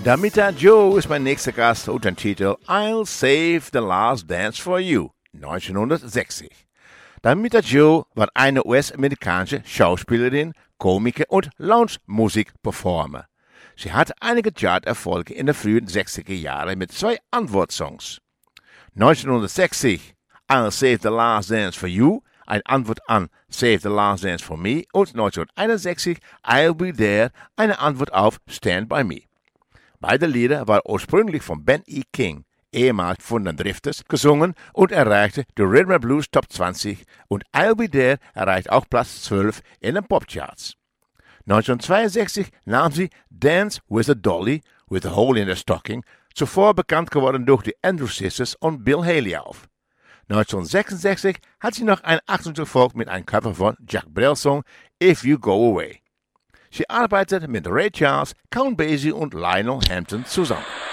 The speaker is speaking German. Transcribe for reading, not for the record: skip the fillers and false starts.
Damita Joe ist mein nächster Gast unter dem Titel I'll Save the Last Dance for You, 1960. Damita Joe war eine US-amerikanische Schauspielerin, Komiker und Lounge-Musik-Performer. Sie hatte einige Chart-Erfolge in den frühen 60er Jahren mit 2 Antwortsongs. 1960 I'll Save the Last Dance for You, eine Antwort an Save the Last Dance for Me, und 1961 I'll Be There, eine Antwort auf Stand By Me. Beide Lieder waren ursprünglich von Ben E. King, ehemals von den Drifters, gesungen und erreichte die Rhythm and Blues Top 20 und I'll Be There erreicht auch Platz 12 in den Popcharts. 1962 nahm sie Dance with a Dolly, with a Hole in the Stocking, zuvor bekannt geworden durch die Andrew Sisters und Bill Haley auf. 1966 hat sie noch ein Achterfolg mit einem Cover von Jack Brel's Song If You Go Away. Sie arbeitet mit Ray Charles, Count Basie und Lionel Hampton zusammen.